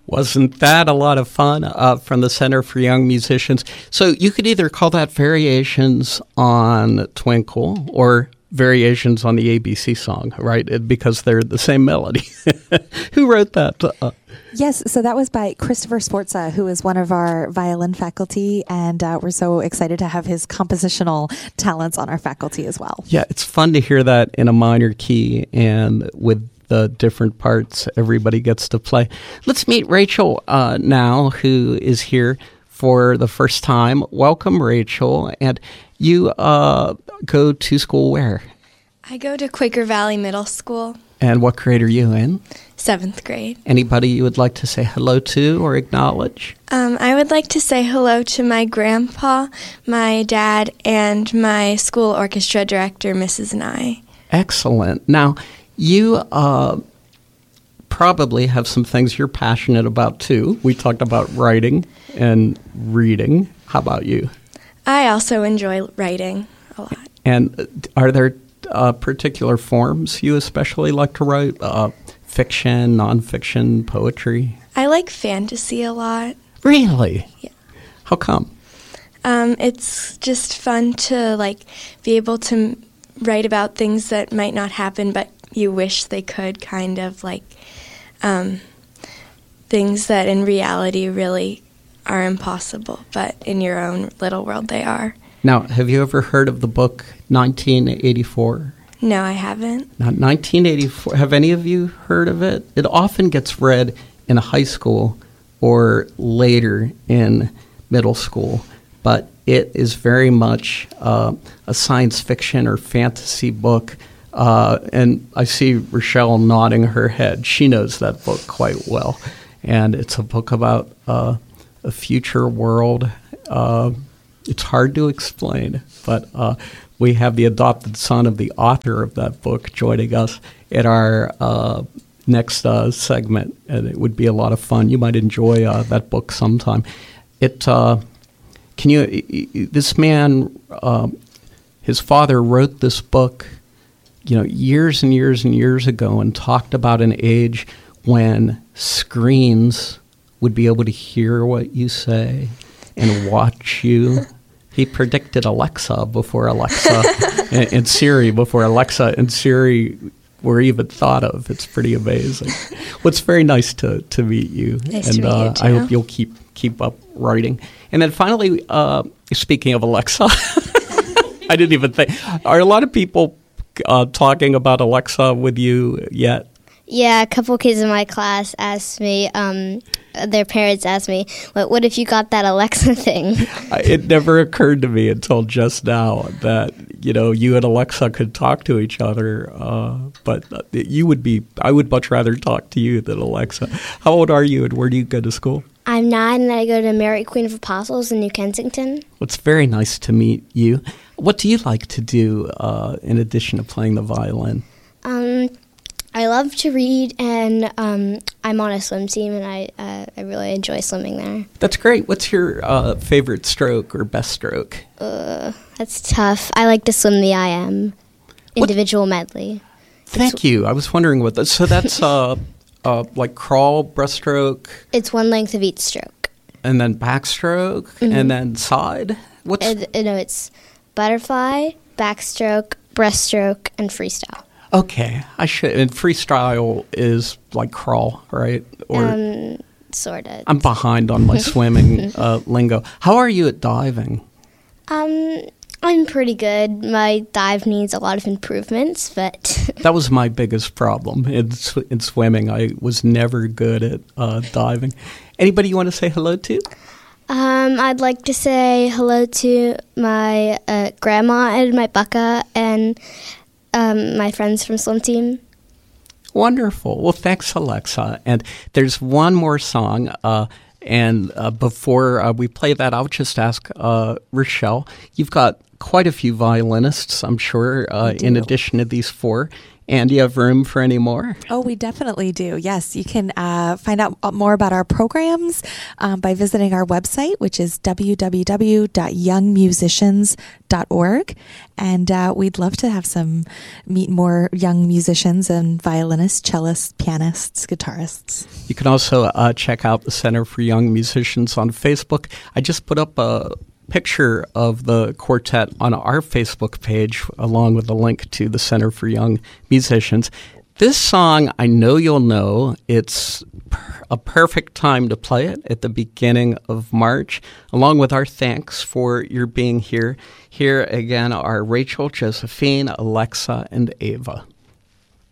Wasn't that a lot of fun from the Center for Young Musicians? So you could either call that variations on Twinkle or variations on the ABC song, right? Because they're the same melody. Who wrote that? Yes, so that was by Christopher Sforza, who is one of our violin faculty, and we're so excited to have his compositional talents on our faculty as well. Yeah, it's fun to hear that in a minor key and with the different parts everybody gets to play. Let's meet Rachel now, who is here for the first time. Welcome, Rachel. And you go to school where? I go to Quaker Valley Middle School. And what grade are you in? 7th grade. Anybody you would like to say hello to or acknowledge? I would like to say hello to my grandpa, my dad, and my school orchestra director, Mrs. Nye. Excellent. Now, you probably have some things you're passionate about, too. We talked about writing and reading. How about you? I also enjoy writing a lot. And are there particular forms you especially like to write? Fiction, nonfiction, poetry? I like fantasy a lot. Really? Yeah. How come? It's just fun to be able to write about things that might not happen, but you wish they could, kind of things that in reality really are impossible, but in your own little world they are. Now, have you ever heard of the book 1984? No, I haven't. Now, 1984, have any of you heard of it? It often gets read in high school or later in middle school, but it is very much a science fiction or fantasy book. And I see Rochelle nodding her head. She knows that book quite well. And it's a book about a future world. It's hard to explain, but we have the adopted son of the author of that book joining us at our next segment, and it would be a lot of fun. You might enjoy that book sometime. This man, his father wrote this book, years and years and years ago, and talked about an age when screens would be able to hear what you say and watch you. He predicted Alexa before Alexa and Siri before Alexa and Siri were even thought of. It's pretty amazing. Well, it's very nice to meet you. Nice to meet you, too. I hope you'll keep up writing. And then finally, speaking of Alexa, I didn't even think. Are a lot of people talking about Alexa with you yet? Yeah, a couple kids in my class asked me, their parents asked me, what if you got that Alexa thing? It never occurred to me until just now that, you and Alexa could talk to each other, but I would much rather talk to you than Alexa. How old are you and where do you go to school? I'm 9 and I go to Mary Queen of Apostles in New Kensington. Well, it's very nice to meet you. What do you like to do in addition to playing the violin? I love to read, and I'm on a swim team, and I really enjoy swimming there. That's great. What's your favorite stroke or best stroke? That's tough. I like to swim the IM, individual medley. Thank you. I was wondering what that. So that's like crawl, breaststroke. It's one length of each stroke. And then backstroke, and then side. It's butterfly, backstroke, breaststroke, and freestyle. Okay, I should. And freestyle is like crawl, right? Or sort of. I'm behind on my swimming lingo. How are you at diving? I'm pretty good. My dive needs a lot of improvements, but that was my biggest problem in swimming. I was never good at diving. Anybody you want to say hello to? I'd like to say hello to my grandma and my baka and my friends from swim team. Wonderful. Well, thanks, Alexa. And there's one more song. And before we play that, I'll just ask Rochelle, you've got quite a few violinists, I'm sure, in addition to these four. And do you have room for any more? Oh, we definitely do. Yes, you can find out more about our programs by visiting our website, which is www.youngmusicians.org. And we'd love to meet more young musicians and violinists, cellists, pianists, guitarists. You can also check out the Center for Young Musicians on Facebook. I just put up a picture of the quartet on our Facebook page, along with a link to the Center for Young Musicians. This song, I know you'll know. It's a perfect time to play it at the beginning of March, along with our thanks for your being here. Here again are Rachel, Josephine, Alexa, and Ava.